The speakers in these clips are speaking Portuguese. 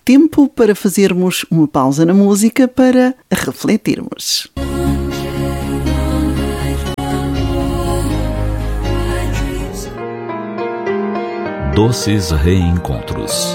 tempo para fazermos uma pausa na música para refletirmos. Doces reencontros.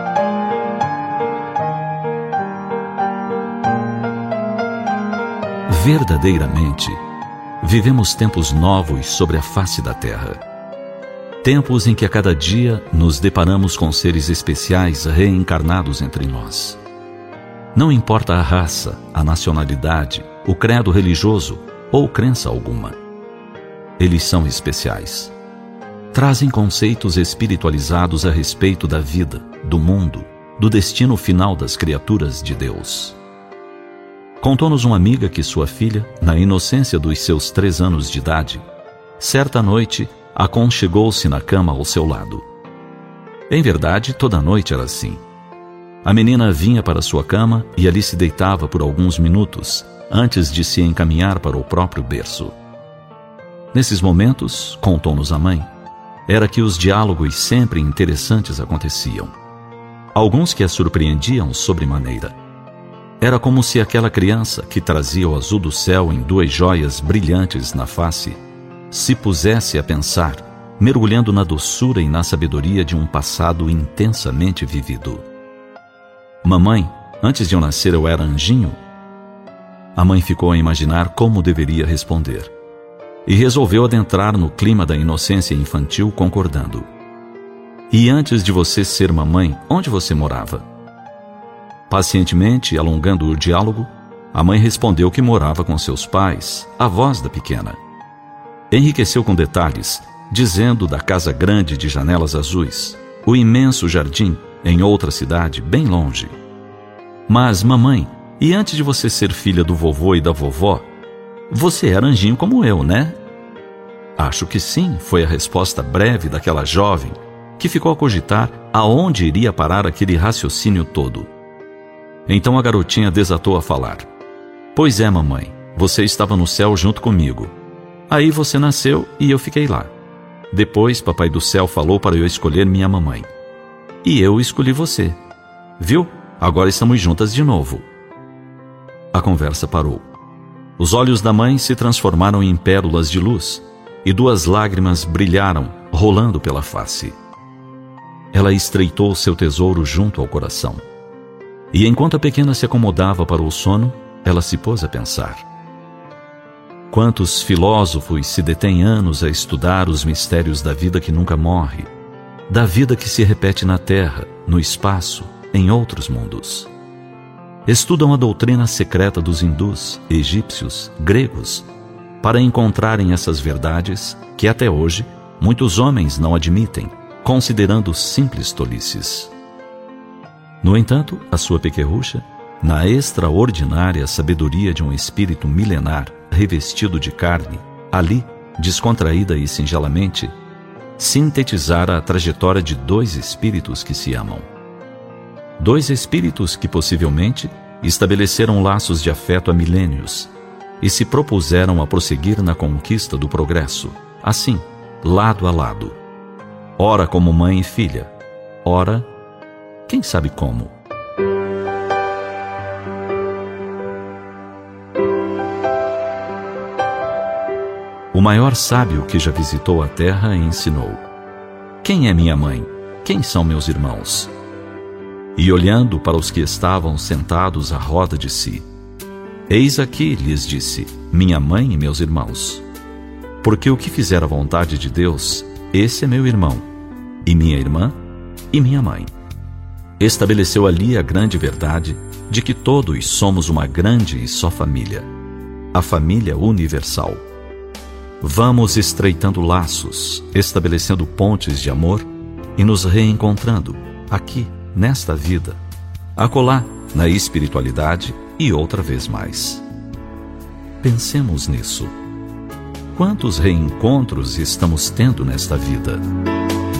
Verdadeiramente, vivemos tempos novos sobre a face da Terra. Tempos em que a cada dia nos deparamos com seres especiais reencarnados entre nós. Não importa a raça, a nacionalidade, o credo religioso ou crença alguma. Eles são especiais. Trazem conceitos espiritualizados a respeito da vida, do mundo, do destino final das criaturas de Deus. Contou-nos uma amiga que sua filha, na inocência dos seus 3 anos de idade, certa noite aconchegou-se na cama ao seu lado. Em verdade, toda noite era assim. A menina vinha para sua cama e ali se deitava por alguns minutos, antes de se encaminhar para o próprio berço. Nesses momentos, contou-nos a mãe, era que os diálogos sempre interessantes aconteciam. Alguns que a surpreendiam sobremaneira. Era como se aquela criança, que trazia o azul do céu em 2 joias brilhantes na face, se pusesse a pensar, mergulhando na doçura e na sabedoria de um passado intensamente vivido. Mamãe, antes de eu nascer eu era anjinho? A mãe ficou a imaginar como deveria responder. E resolveu adentrar no clima da inocência infantil, concordando. E antes de você ser mamãe, onde você morava? Pacientemente, alongando o diálogo, a mãe respondeu que morava com seus pais, avós da pequena. Enriqueceu com detalhes, dizendo da casa grande de janelas azuis, o imenso jardim em outra cidade, bem longe. Mas, mamãe, e antes de você ser filha do vovô e da vovó, você era anjinho como eu, né? Acho que sim, foi a resposta breve daquela jovem, que ficou a cogitar aonde iria parar aquele raciocínio todo. Então a garotinha desatou a falar. Pois é, mamãe, você estava no céu junto comigo. Aí você nasceu e eu fiquei lá. Depois, papai do céu falou para eu escolher minha mamãe. E eu escolhi você. Viu? Agora estamos juntas de novo. A conversa parou. Os olhos da mãe se transformaram em pérolas de luz e 2 lágrimas brilharam, rolando pela face. Ela estreitou seu tesouro junto ao coração. E enquanto a pequena se acomodava para o sono, ela se pôs a pensar. Quantos filósofos se detêm anos a estudar os mistérios da vida que nunca morre, da vida que se repete na terra, no espaço, em outros mundos. Estudam a doutrina secreta dos hindus, egípcios, gregos, para encontrarem essas verdades que até hoje muitos homens não admitem, considerando simples tolices. No entanto, a sua pequerrucha, na extraordinária sabedoria de um espírito milenar revestido de carne, ali, descontraída e singelamente, sintetizara a trajetória de 2 espíritos que se amam. 2 espíritos que possivelmente estabeleceram laços de afeto há milênios e se propuseram a prosseguir na conquista do progresso, assim, lado a lado. Ora como mãe e filha, ora, quem sabe como. O maior sábio que já visitou a terra ensinou: quem é minha mãe? Quem são meus irmãos? E olhando para os que estavam sentados à roda de si, eis aqui, lhes disse, minha mãe e meus irmãos. Porque o que fizer a vontade de Deus, esse é meu irmão, e minha irmã, e minha mãe. Estabeleceu ali a grande verdade de que todos somos uma grande e só família, a família universal. Vamos estreitando laços, estabelecendo pontes de amor e nos reencontrando aqui, nesta vida, acolá, na espiritualidade e outra vez mais. Pensemos nisso. Quantos reencontros estamos tendo nesta vida?